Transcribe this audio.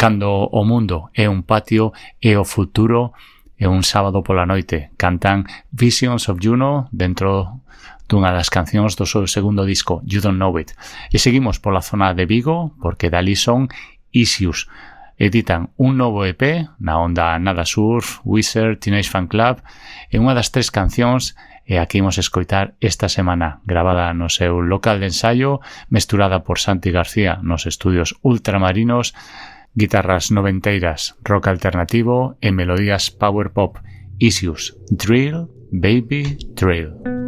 Cando o mundo é un patio e o futuro é un sábado pola noite. Cantan Visions of Juno dentro dunha das cancións do seu segundo disco, You Don't Know It. E seguimos pola zona de Vigo, porque dali son Issues. Editan un novo EP na onda Nada Surf, Wizard, Teenage Fan Club, e unha das 3 cancións é a que imos escoitar esta semana, gravada no seu local de ensaio, mesturada por Santi García nos estudios ultramarinos, guitarras noventeiras, rock alternativo e melodías power pop. Issues, Drill, Baby, Drill.